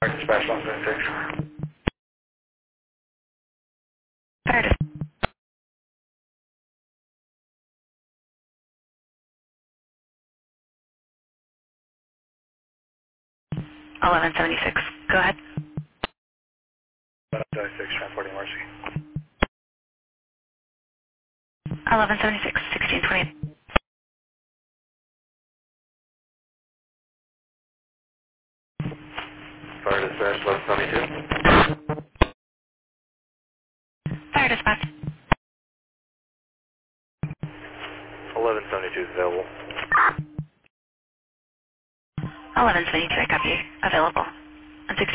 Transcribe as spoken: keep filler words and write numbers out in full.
Dispatch one seventy-six. Fire dis- eleven seventy-six. Go ahead. eleven seventy-six, transporting Mercy. eleven seventy-six, sixteen twenty. Fire dispatch eleven seventy-two. Fire dispatch. eleven seventy-two is available. eleven seventy-two, I copy. Available. And sixteen